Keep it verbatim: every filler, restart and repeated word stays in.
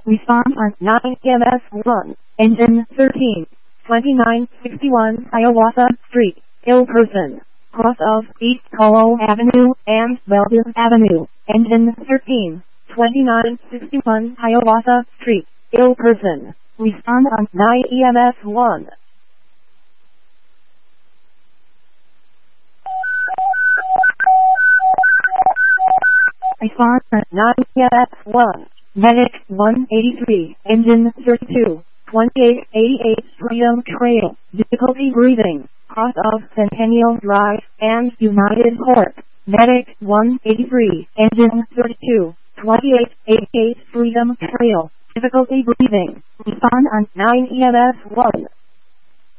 Respond on nine E M S one. Engine thirteen. twenty-nine sixty-one Hiawatha Street, ill person. Cross of East Polo Avenue and Bellevue Avenue. Engine thirteen. twenty-nine sixty-one Hiawatha Street, ill person. Respond on nine E M S one. Respond on nine E M S one. Medic one eighty-three, engine thirty-two, twenty-eight eighty-eight Freedom Trail, difficulty breathing, cross of Centennial Drive and United Court. Medic one eighty-three, engine thirty-two, twenty-eight eighty-eight Freedom Trail, difficulty breathing. Respond on nine E M S one.